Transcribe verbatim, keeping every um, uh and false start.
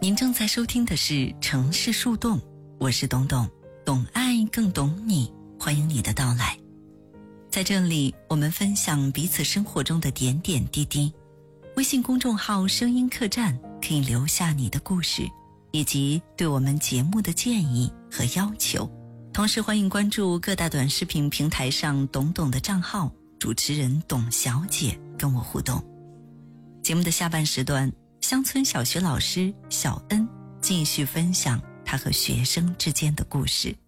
您正在收听的是城市树洞，我是董董，懂爱更懂你，欢迎你的到来。在这里，我们分享彼此生活中的点点滴滴。微信公众号声音客栈可以留下你的故事，以及对我们节目的建议和要求。同时欢迎关注各大短视频平台上董董的账号，主持人董小姐跟我互动。节目的下半时段，乡村小学老师小恩继续分享他和学生之间的故事。